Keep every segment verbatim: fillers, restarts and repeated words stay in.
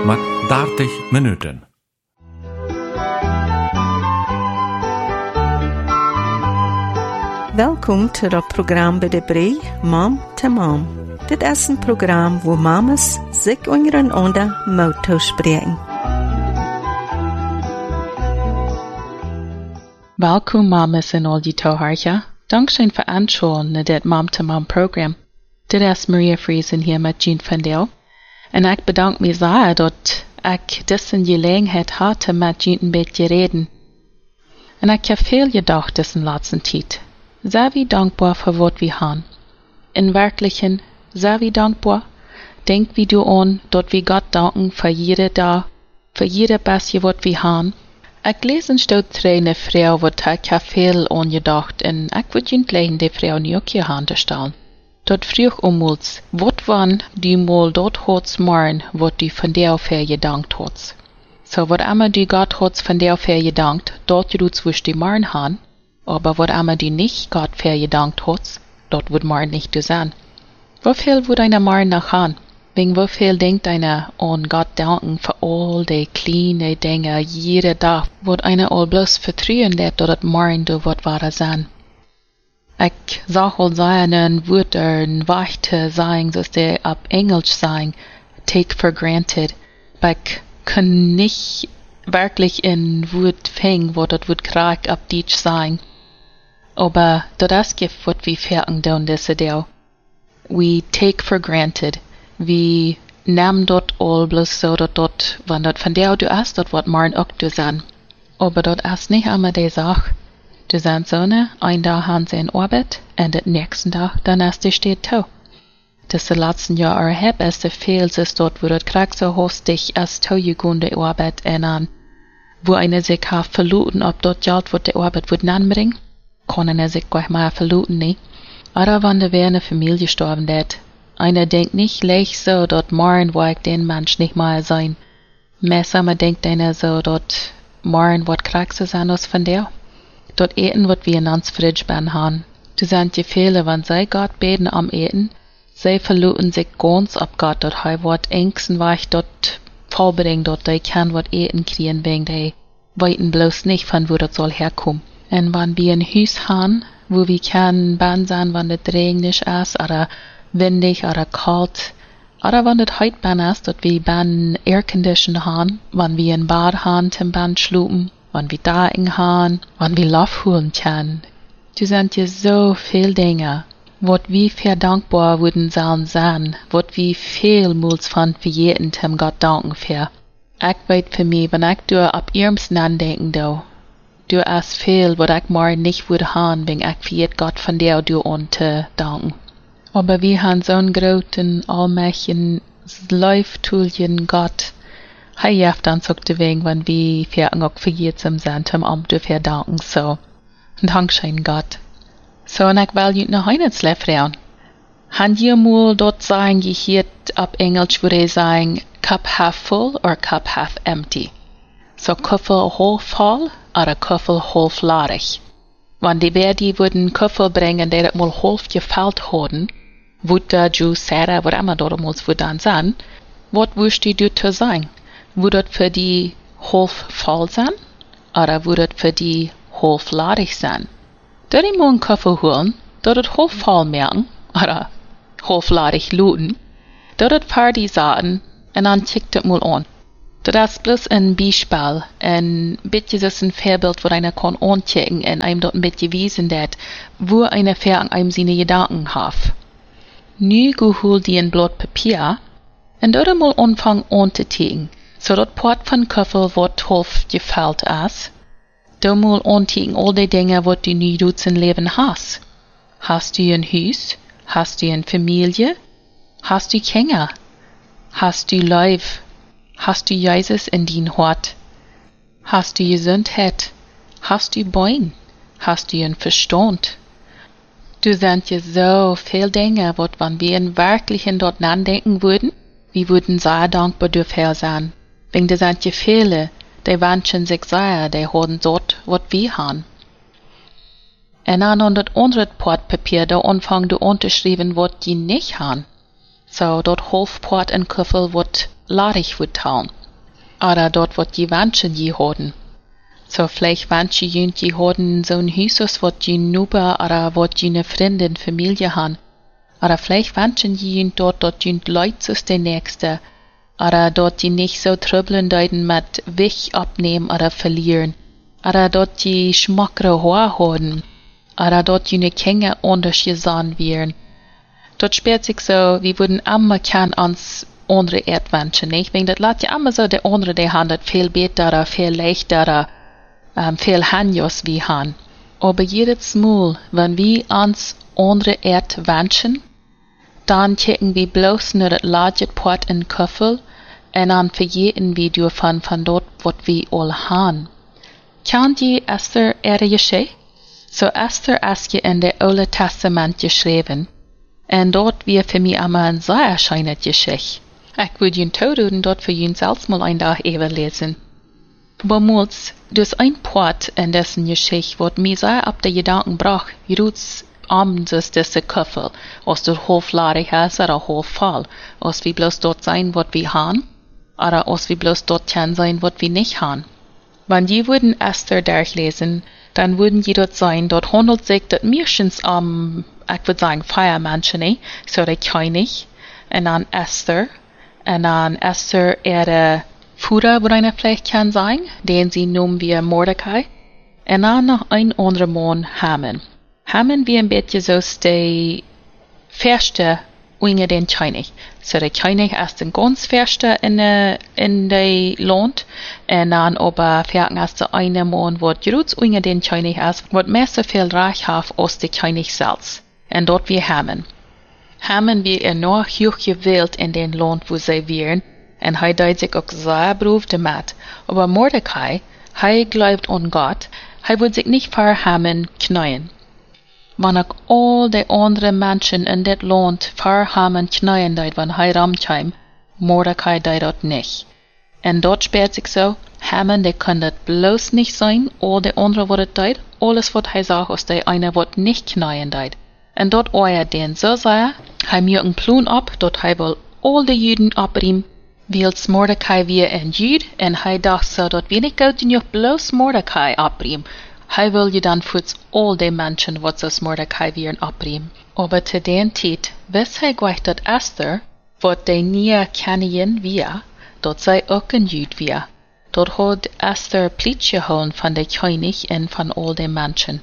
met dertig minuten. Welkom til het program bij de Brei, Mom to Mom. Dit is een program waar mamas zich ondereinander mouth spreken. Welkom mamas en al die toehoorders. Dankzij voor aanschauen naar dit Mom to Mom program. Dit is Maria Friesen hier met Jean van Deel. En ik bedank me zeer dat ik deze gelegenheid had om met Jean een beetje reden. En ik heb veel gedacht deze laatste tijd. Zijn we dankbaar voor wat we hebben? In werkelijkheid, zijn we dankbaar? Denk we du aan dat we God danken voor jede dag, voor jede beetje wat we hebben? Ik lees een stuk een vrouw wat ik heb veel aan gedacht en ik wil je gleich die vrouw nu ook je handen stellen. Dat vroeg ommuls, wat wann die mal dort hots morgen, wat die van der ver gedankt hots. So wat immer die Gott hots von der ver gedankt, dort jedutz wusch die morgen han, aber wat immer die nicht Gott ver gedankt hots, dort wud morgen nicht du sein. Wofür wud einer morgen nach han? Wegen wofür denkt einer an Gott danken für all die kleine Dinge, jede Tag, wud einer all bloß vertrauen lebt, dat het morgen du wat wahre sein. Ik zag al zijn een woord een wachte zijn, zoals die op Englisch zijn, take for granted. Maar ik kan niet werkelijk een woord vinden, wat dat woord graag op Deutsch zijn. Aber dat is gift wat we verken doen deze dag. We take for granted. We nemen dat al bloß zo dat dat, wanneer dat van jou du is, dat wat morgen ook du zijn. Aber dat is niet immer die Sache. Du zijn zonen, ein dag haben sie in Arbeit, en den nächsten Tag, dann ist die steht toe. Das de laatste Jahre heb es de veel is dort, wo dat krak so hostig as toe de Arbeit en an, wo eine sich ha verluten, ob dort geld wat de Arbeit wird nanbringen, kann eine sich gleich mal verluten, nie. Aber wann de wer eine Familie gestorben det, einer denkt nicht leicht so, dort morgen wo ich den Mensch nicht mal sein. Messer denkt einer so, dort morgen wat krak so sein aus von der. Dat eten wat we in ons fridgebaan haben. Du sind je viele, wann zij Gott beten am eten, zij verluten sich ganz ab Gott, dat hij wat engsten weich dort vorbringen, dat hij kan wat eten kriegen, wegen die weiten bloß nicht von wo dat soll herkommen. En wann wir ein Haus haben, wo wir kann ban sein, wann het regnisch ist, oder windig, oder kalt, oder wann het heit ban ist, dat wir ban Aircondition haben, wann wir ein Bad haben, zum ban schlupen, wann wir da haben, wann wir Lauf holen können. Du sind ja so viel Dinge, wat wir für dankbar würden sollen sein, wat wir viel muls von für jeden dem Gott danken für. Ich weiß für mich, wenn ich du ab ihrms nandenken do, du hast viel, wat ich morgen nicht würde haben, wenn ich für jeden Gott von dir du und te danken. Aber wir haben so einen großen, allmächtigen, Läuftulchen Gott, hij heeft dan ook de wegen, wanneer we ver ook vergeten zijn, om om te verdanken, so. Dankzij God. So, en ik wil je nog een het vragen. Han je mal dort sagen, je hier op Englisch würde sagen, cup half full or cup half empty? So, kuffel half voll oder kuffel half ladig? Wann die wer die würden kuffel bringen, der het mal half gefällt hadden, würde Juice, Sarah, wat immer dort mal würde dann sein, wat würdest du zu sagen? Würde het für die half voll sein? Oder würde het für die half ladig sein? Dort ich mal einen Kaffee holen, dort het half voll merken, oder half ladig looten, dort het paar die Sachen, und dann tickt het mal an. Das ist bloß ein Beispiel, ein bisschen das ein Vorbild, wo einer kann anchecken und einem dort ein bisschen wiesen dat, wo einer für an einem seine Gedanken hat. Nu geholt die ein Blatt Papier, und dort mal anfangen anzuticken. So dat Port van Kaffel wat half gefällt is, da mal antigen all die Dinge, wat du nie doet in Leben hast. Hast du ein Haus? Hast du eine Familie? Hast du Kinder? Hast du Leib? Hast du Jesus in dein Hort? Hast du Gesundheit? Hast du Bein? Hast du einen Verstand? Du sind ja so viel Dinge, wat wann wir in Wirklichen dort nachdenken würden, wir würden sehr dankbar dafür sein. Wegen der sind ja viele, die wünschen sich sehr, die haben dort, was wir haben. Und dann an das andere Portpapier, da anfangen du unterschreiben, was die nicht haben. So, dort half Port und Kuffel, was larig wird taun. Oder dort wird die Wanschen die hoden. So vielleicht wanschen jünt die hoden so ein Hüsus, wat jün nuber oder wat jüne Freundin, Familie han. Oder vielleicht wanschen die jünt dort, dort jünt Leute aus der Nächste. Oder dort die nicht so tröbeln deuten mit Wich abnehmen oder verlieren. Oder dort die schmackere Haar hoden. Oder dort jüne Känge anders gesehen werden. Dort spürt sich so, wie würden immer kann ans andere Erdwünschen, nicht? Wegen das lat ja immer so, der andere, der handelt viel besser, viel leichter, ähm, viel hanjos wie han. Aber jedes Mal, wenn wir ans andere Erd wünschen, dann checken wir bloß nur das Laget Port in Köffel und dann verjeten wir davon von dort, was wir all han. Kann die Esther ihre Geschichte? So Esther ist in der Old Testament geschrieben. Und dort wird für mich einmal ein sehr erscheinend Geschichte. Ich würde ihn tun dort für ihn selbst mal ein Tag eben lesen. Aber muls, durch ein Port in dessen Geschichte, wird mir sehr ab der Gedanken brach, wie du abends ist diese Köffel, aus der Hoflarig ist oder Hoffall, aus wie bloß dort sein, was wir haben, oder aus wie bloß dort kann sein, was wir nicht haben. Wenn die würden Esther durchlesen, dann würden die dort sein, dort handelt sich das meistens am, um, ich würde sagen, Feiermenschen, so der König, und dann Esther, und dann Esther ihre Führer, wo einer vielleicht kann sein, den sie nennen wir Mordecai, und dann noch ein anderer Mann, Haman. Haman wie ein bisschen so der Färste unter den König. So der König ist ein ganz Färste in der in der Land, und dann aber fährt erst der eine Mann, wo Jerusalem unter den König ist, wo mehr so viel Reich hat als der König selbst. Und dort wie Haman. Haman wie er noch hoch gewählt in den Land, wo sie wären, und er deut sich auch sehr beruf damit. Aber Mordecai, er glaubt an Gott, er wird sich nicht vor Haman knien. Wenn auch all die anderen Menschen in das Land vor Haman knien deut, wenn er ramkam, Mordecai deut dort nicht. Und dort spürt sich so, Haman, der kann das bloß nicht sein, all die anderen, wo das deut, alles, was er sagt, ist der eine, was nicht knien deut. Und dort euer den so sehr, er mir einen Plan ab, dort er will all die Juden abbringen, weil Mordecai wie ein Jüd, und er dachte so, dort will ich gut nicht bloß Mordecai abbringen. Er will ja dann für all die Menschen, was aus Mordecai wären, abbringen. Aber zu den Zeit, wes er gleich dort Esther, wat die nie kennen wir, dort sei auch ein Jüd wir. Dort hat Esther Plätze geholt von der König und von all den Menschen.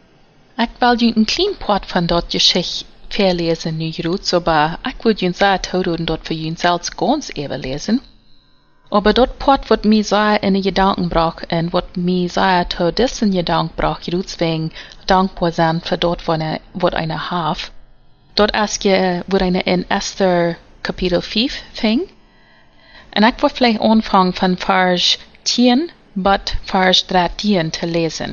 Ich will Ihnen ein kleines Part von dort Geschichte verlesen, nicht Ruth, aber ich würde Ihnen sehr tun, dort für Ihnen selbst ganz eben lesen. Aber dort Part, was mir sehr in den Gedanken brach, und was mir sehr zu diesen Gedanken brach, Ruth wegen dankbar sein für dort, wo eine, wo eine Haf. Dort ist ja, wo eine in Esther Kapitel fünf fing. Und ich würde vielleicht anfangen von Vers zehn, but Vers dreizehn zu lesen.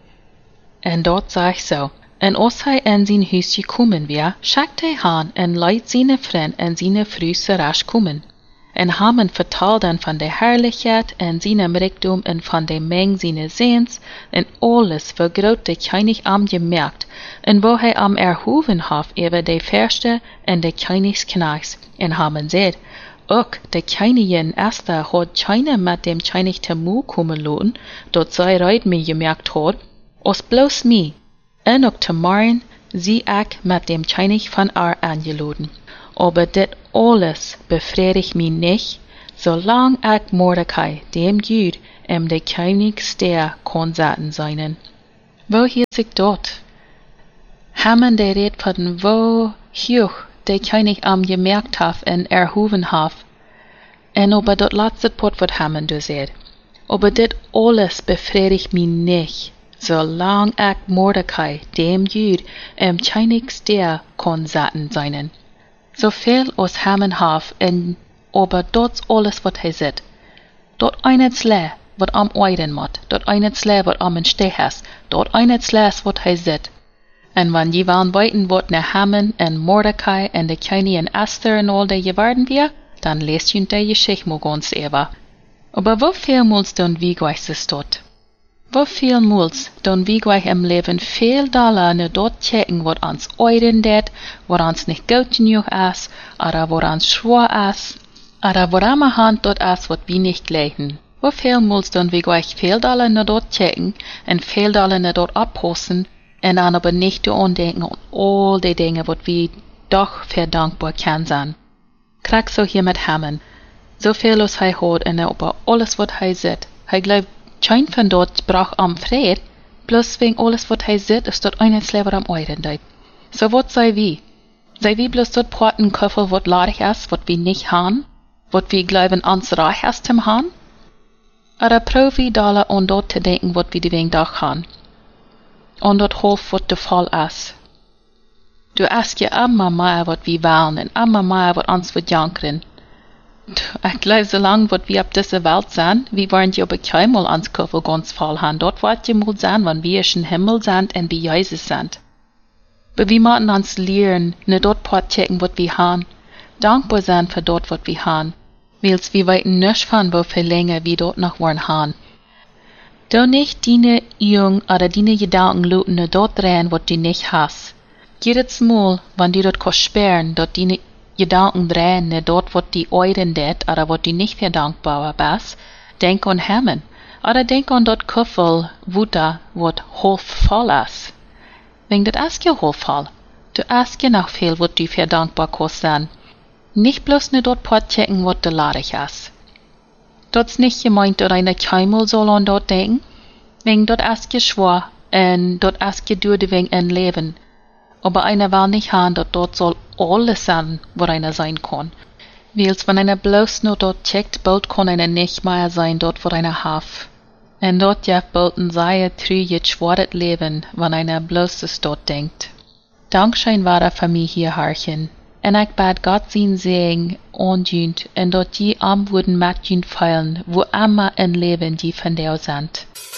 Und dort sag ich so, und als er in sein Haus gekommen war, schackte er an und leit seine Freunde und seine Früsse rasch kommen. Und Haman vertalt dann von der Herrlichkeit und seinem Reichtum und von der Menge seines Sehens und alles, wo Gott der König am gemerkt und wo er am erhoben hat über die Fürste und der Königsknechts. Und Haman sagt, auch der Königin Esther hat keiner mit dem König Tamu kommen lassen, dort sei Reut mir gemerkt hat, als bloß mir. Und auch tomorrow sie ich mit dem König von Ar angeladen. Aber das alles befriedigt mich nicht, solange ich Mordecai, dem Jüd, im der Königsster Konserten seinen. Wo hier sich dort? Haman der redt von wo hoch der König am gemerkt hat und erhoben hat. Und aber dort letzte Part wird Haman du seht. Aber das alles befriedigt mich nicht, solange ich Mordecai, dem Jüd, im Königsster Konserten seinen. So viel aus Haman hat, und aber dort alles, was er sieht. Dort eine Slee, was am Eiden macht, dort eine Slee, was am Steh hast, dort eine Slee, was er sieht. Und wenn die waren weiten, was nach Haman und Mordecai und der Königin Esther und all die geworden wir, dann lest ihr die Geschichte mal ganz eben. Aber wo viel Muls dann wie gleich ist dort? Wo viel Muls dann wie gleich im Leben viel Dollar ne dort checken, was ans Eiden det, was ans nicht gut genug ist, oder was ans schwor ist, Aber woran man hand dort as wat wie nicht gleichen. Wo veel moels dan wie gleich veel dollar na dort checken en veel dollar na dort abposten en dan aber nicht te ondenken an all die Dinge wat wie doch verdankbar kan zijn. Krak so hier mit Hammen. So viel als hij hoort en over alles wat hij zit. Hij glaubt, kein van dort brach am Fred, bloß wegen alles wat hij zit is dort einen Slever am Euren deib. So wat sei wie? Sei wie bloß dort praten Köffel wat ladig is, wat wie nicht han, wat wie glauben ans reich is zum han? Oder profi dollar on dort te denken wat wie die wegen doch han. On dort hof wat de Fall is. Du ask je amma mehr wat wie wollen en amma mehr wat ans wat jankeren. Ich glaube, solange wat wir ab dieser Welt sind, wie waren die aber kein mal ans Köffel ganz voll haben. Dort wart ihr mal sein, wann wir schon Himmel sind und bei Jesus sind. Aber wir müssen uns lernen, ne dort part checken, wat wir haben. Dankbar sein für dort, wat wir haben. Weil wir weiten nicht von, wo viel länger wir dort noch wollen haben. Du nicht deine Jung oder deine Gedanken luten ne dort rein, wat du nicht hast. Jedes Mal, wenn du dort kannst sperren, dort deine Gedanken drehen, ne dort wat die euren det, oder wat die nicht für dankbar bist, denk an Hemmen. Oder denk an dort Köffel, Wuta, wat hof voll ist. Wegen dat ask je hof voll. Du ask je noch viel, wat du für dankbar kannst sein. Nicht bloß ne dort pot checken, wat de ladig ist. Dort's nicht gemeint, dass eine keinmal soll an dort denken. Wegen dort ask je schwor, en dort ask je durch de wegen ein Leben. Aber einer will nicht haben, dass dort soll alles sein, wo einer sein kann. Weils, wenn einer bloß nur dort checkt, bald kann einer nicht mehr sein, dort wo einer haf. Und dort ja bald ein sehr trüges, schweres Leben, wenn einer bloß es dort denkt. Dankschein war er für mich hier harchen. Und ich bat Gott sein Segen und und dort die am wurden mit feilen, wo immer ein Leben die von der sind.